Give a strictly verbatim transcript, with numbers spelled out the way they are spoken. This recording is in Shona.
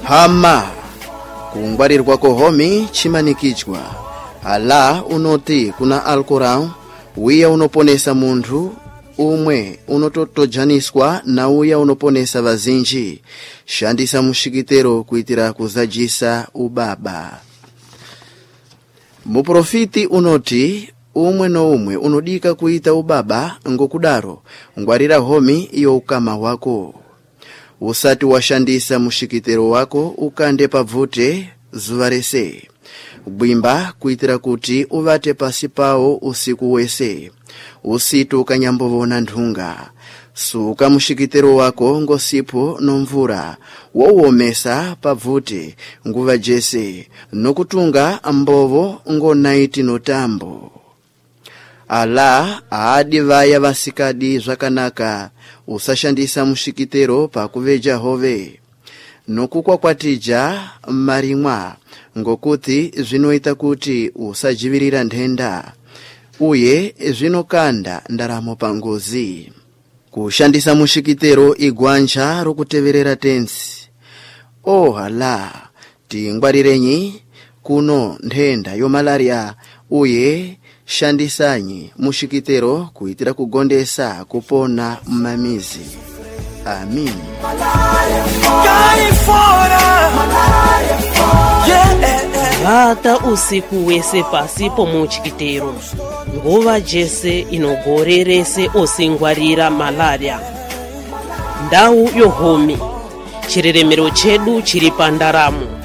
hama kungwarirwa kohomi chimanikichwa ala unoti kuna Alcorão uya unoponesa munthu umwe unototojaniswa na uya unoponesa vazinji. Shandisa mushikitero kuitira kuzajisa ubaba. Muprofiti unoti umwe no umwe unodika kuita ubaba ngokudaro ngwarira homi iyo ukama wako. Usati washandisa mushikitero wako ukande pavute zuvarese. Bwimba kuitira kuti uvate pasi pao usiku wese. Usitu kanyambovona nthunga. Suka mushikitero wako ngosipo nomvura. Wowomesa pavute nguva jese. Nokutunga ambovo ngo naiti notambo. Ala aadi vaya vasikadi zvakanaka. Usashandisa mushikitero pa kuveja hove. Nokukwa kwatija marimwa. Ngokuti zvinoita kuti usajivirira ndenda. Uye zvinokanda ndaramo pangozi. Kushandisa mushikitero igwanja rokuteverera tensi. Oh hala, tingwarirenyi kuno ndenda yo malaria. Uye shandisanyi mushikitero kuitira kugondesa kupona mmamizi. Amin. Vata usiku wese pasi pomuchikitero. Nguva jese inogorerese osingwarira malaria. Ndau yohomi. Chireremero chedu chiri pandaramo.